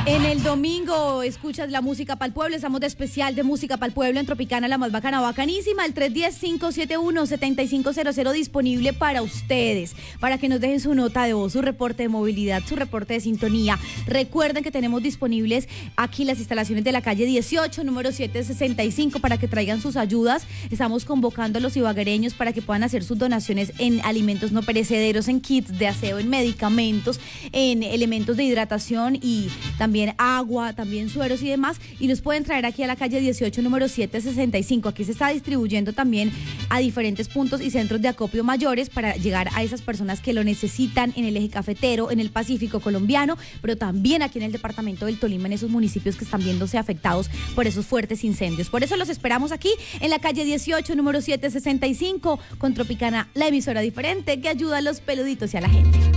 En el domingo escuchas la música para el pueblo, estamos de especial de música para el pueblo en Tropicana, la más bacana, bacanísima, el 310-571-7500 disponible para ustedes, para que nos dejen su nota de voz, su reporte de movilidad, su reporte de sintonía. Recuerden que tenemos disponibles aquí las instalaciones de la calle 18, número 765, para que traigan sus ayudas. Estamos convocando a los ibaguereños para que puedan hacer sus donaciones en alimentos no perecederos, en kits de aseo, en medicamentos, en elementos de hidratación y también agua, también sueros y demás, y los pueden traer aquí a la calle 18, número 765. Aquí se está distribuyendo también a diferentes puntos y centros de acopio mayores para llegar a esas personas que lo necesitan en el eje cafetero, en el Pacífico colombiano, pero también aquí en el departamento del Tolima, en esos municipios que están viéndose afectados por esos fuertes incendios. Por eso los esperamos aquí en la calle 18, número 765, con Tropicana, la emisora diferente que ayuda a los peluditos y a la gente.